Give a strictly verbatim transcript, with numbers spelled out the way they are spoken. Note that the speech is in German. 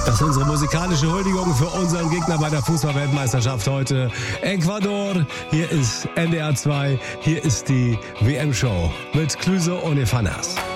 Das ist unsere musikalische Huldigung für unseren Gegner bei der Fußball-Weltmeisterschaft heute. Ecuador, hier ist N D R zwei, hier ist die W M-Show mit Klüse und Efanas.